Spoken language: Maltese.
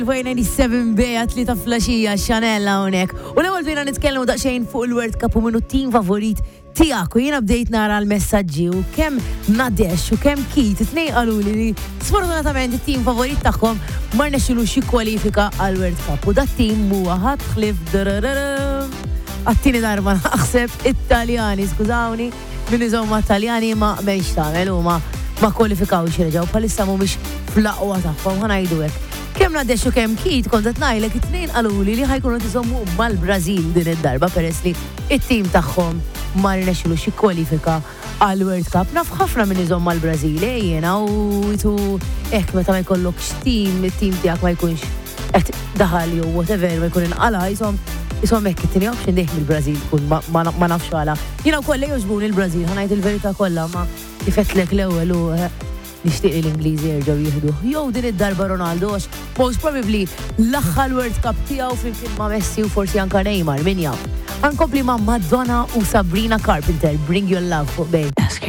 97 beja 3 flaxija Chanel hawnhekk. U l-ewwel bdejna nitkellmu daqsxejn fuq il-World Cup u minnu tim favorit tiegħek u jiena bdejt nara l-messaġġi u kemm Nadesh u kemm Kit it-tnejn qaluli li sfortunatament it-tim favorit tagħhom ma rnexxilux jikkwalifika għall-World Cup u dat-tim huwa ħadħlif għattini darba naħseb Italjani, skużawni, min iżomma Taljani ma m'hemmx tagħmel huma ma kwalifikawx reġgħu bħalissa mhumiex fl-aqwa tagħhom ħanajdu hekk. Kemm Nadesh u kemm Kit kont qed ngħidlek it-tnejn qaluli li ħajkunu tiżommu mal-Brażil din id-darba peress li it-tim tagħhom ma rnexxilux jikkwalifika għall-World Cup. Naf ħafna min iżomm mal-Brażil jiena u tu hekk meta ma jkollokx tim, it-tim tiegħek ma jkunx qed daħal jew whatever ma jkun inqala jisom hekk it-tieni option dejjem mill-Brażil tkun ma nafx għala. Jiena wkoll jogħġbuni l-Brażil ħanajt il-verità kollha ma kifetlek l-ewwel u nixtieq l-Ingliżi jerġgħu jieħdu. Jew din id-darba Ronaldo għax most probably l-aħħar World Cup tiegħu flimkien ma' Messi u forsi anke Neymar min jaf. Ankompli ma' Madonna u Sabrina Carpenter, Bring Your Love fuq bejn.